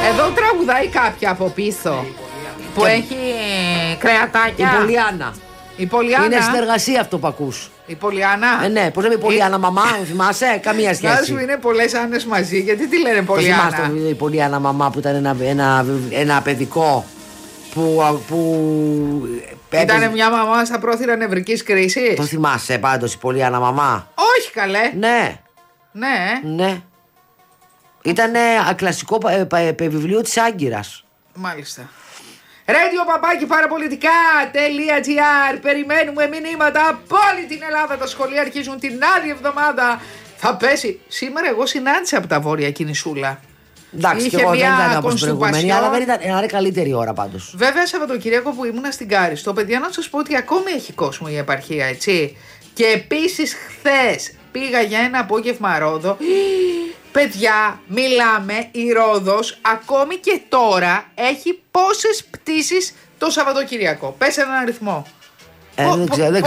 Εδώ τραγουδάει κάποια από πίσω που έχει κρεατάκια. Η Πολιάννα. Η Πολιάννα. Είναι συνεργασία αυτό που ακούς. Η Πολιάννα. Ναι, πώς λέμε η Πολιάννα μαμά, θυμάσαι, καμία σχέση. Να σου είναι πολλές Άννες μαζί, γιατί τι λένε Πολιάννα. Θυμάσαι το η Πολιάννα μαμά που ήταν ένα παιδικό που ήταν μια μαμά στα πρόθυρα νευρικής κρίσης. Το θυμάσαι πάντως η Πολιάννα μαμά? Όχι καλέ. Ναι. Ήταν κλασικό βιβλίο της Άγκυρας. Μάλιστα. radio@parapolitica.gr. Περιμένουμε μηνύματα από όλη την Ελλάδα. Τα σχολεία αρχίζουν την άλλη εβδομάδα. Θα πέσει. Σήμερα εγώ συνάντησα από τα βόρεια κινησούλα. Εντάξει, και εγώ δεν ήταν όπως προηγουμένη, αλλά δεν ήταν καλύτερη ώρα πάντως. Βέβαια, Σαββατοκύριακο που ήμουνα στην Κάριστο, παιδιά, να σας πω ότι ακόμη έχει κόσμο η επαρχία, έτσι. Και επίσης χθες πήγα για ένα απόγευμα Ρόδο. Παιδιά, μιλάμε, η Ρόδος ακόμη και τώρα έχει πόσες πτήσεις το Σαββατοκύριακο? Πες έναν αριθμό. Δεν ξέρω.